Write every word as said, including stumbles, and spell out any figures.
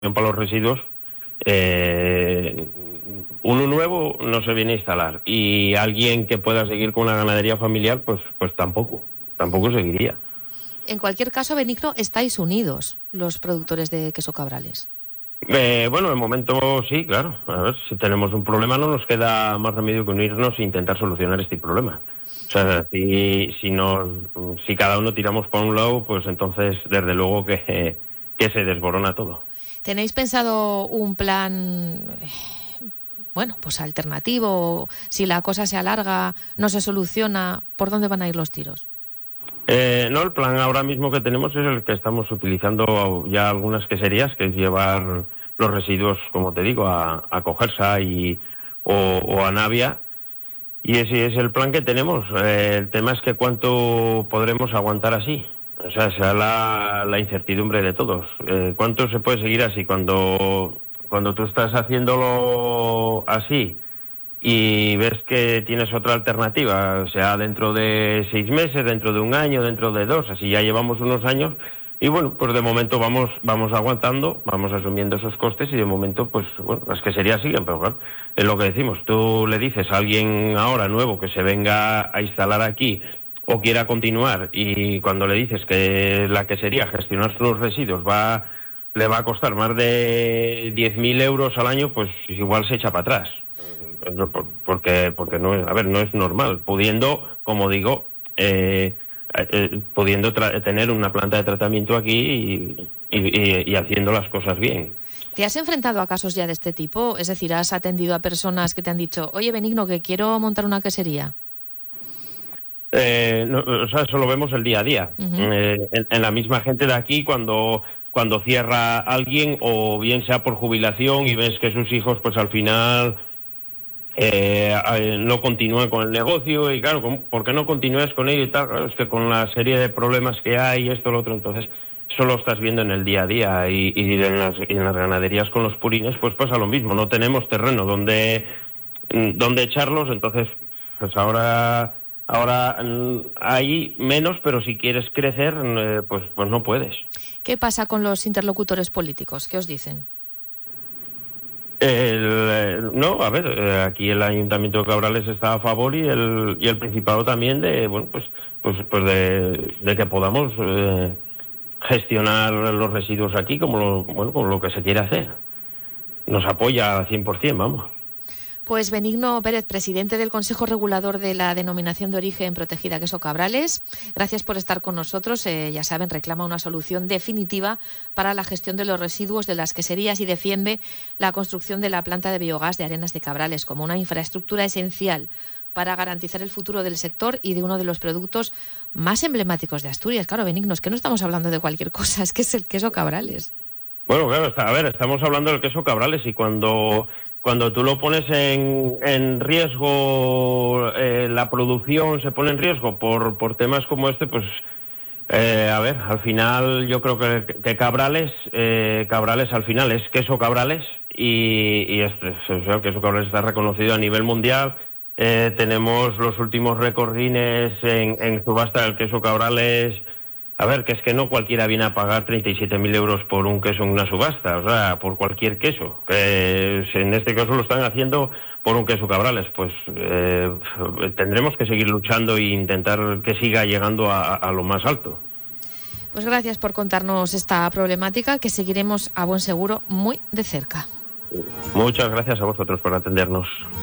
para los residuos, eh, uno nuevo no se viene a instalar, y alguien que pueda seguir con una ganadería familiar, pues, pues tampoco, tampoco seguiría. En cualquier caso, Benigno, estáis unidos, los productores de queso Cabrales. Eh, bueno, de momento sí, claro. A ver, si tenemos un problema no nos queda más remedio que unirnos e intentar solucionar este problema. O sea, si, si, nos, si cada uno tiramos por un lado, pues entonces desde luego que, que se desborona todo. ¿Tenéis pensado un plan, bueno, pues alternativo? Si la cosa se alarga, no se soluciona, ¿por dónde van a ir los tiros? Eh, no, el plan ahora mismo que tenemos es el que estamos utilizando ya algunas queserías, que es llevar los residuos, como te digo, a, a Cogersa y, o, o a Navia. Y ese es el plan que tenemos. Eh, el tema es que cuánto podremos aguantar así. O sea, será la, la incertidumbre de todos. Eh, ¿Cuánto se puede seguir así? Cuando, cuando tú estás haciéndolo así y ves que tienes otra alternativa, o sea, dentro de seis meses, dentro de un año, dentro de dos, así ya llevamos unos años, y bueno, pues de momento vamos vamos aguantando, vamos asumiendo esos costes, y de momento, pues bueno, las queserías siguen, pero claro, es lo que decimos, tú le dices a alguien ahora nuevo que se venga a instalar aquí o quiera continuar, y cuando le dices que la quesería, gestionar sus residuos, va le va a costar más de diez mil euros al año, pues igual se echa para atrás. Porque, porque no es, a ver, no es normal, pudiendo, como digo, eh, eh, pudiendo tra- tener una planta de tratamiento aquí y, y, y haciendo las cosas bien. ¿Te has enfrentado a casos ya de este tipo? Es decir, ¿has atendido a personas que te han dicho, oye, Benigno, que quiero montar una quesería? Eh, no, o sea, eso lo vemos el día a día. Uh-huh. Eh, en, en la misma gente de aquí, cuando, cuando cierra alguien, o bien sea por jubilación, y ves que sus hijos, pues al final... Eh, eh, no continúan con el negocio, y claro, ¿por qué no continúas con ello y tal? Claro, es que con la serie de problemas que hay, esto, lo otro, entonces eso lo estás viendo en el día a día, y, y en, las, en las ganaderías con los purines pues pasa lo mismo, no tenemos terreno donde, donde echarlos, entonces pues ahora ahora hay menos, pero si quieres crecer, eh, pues, pues no puedes. ¿Qué pasa con los interlocutores políticos? ¿Qué os dicen? El, no, a ver, aquí el Ayuntamiento de Cabrales está a favor, y el y el Principado también, de bueno pues pues pues de, de que podamos eh, gestionar los residuos aquí como lo, bueno como lo que se quiere hacer. Nos apoya al cien por ciento, vamos. Pues Benigno Pérez, presidente del Consejo Regulador de la Denominación de Origen Protegida Queso Cabrales, gracias por estar con nosotros. Eh, ya saben, reclama una solución definitiva para la gestión de los residuos de las queserías y defiende la construcción de la planta de biogás de Arenas de Cabrales como una infraestructura esencial para garantizar el futuro del sector y de uno de los productos más emblemáticos de Asturias. Claro, Benigno, es que no estamos hablando de cualquier cosa, es que es el queso Cabrales. Bueno, claro, está, a ver, estamos hablando del queso Cabrales, y cuando... Cuando tú lo pones en, en riesgo, eh, la producción se pone en riesgo por, por temas como este, pues, eh, a ver, al final yo creo que, que Cabrales, eh, Cabrales al final es queso Cabrales, y, y este, o sea, el queso Cabrales está reconocido a nivel mundial. Eh, tenemos los últimos récords Guinness en, en subasta del queso Cabrales. A ver, que es que no cualquiera viene a pagar treinta y siete mil euros por un queso en una subasta, o sea, por cualquier queso. Que en este caso lo están haciendo por un queso Cabrales. Pues eh, tendremos que seguir luchando e intentar que siga llegando a, a lo más alto. Pues gracias por contarnos esta problemática, que seguiremos a buen seguro muy de cerca. Muchas gracias a vosotros por atendernos.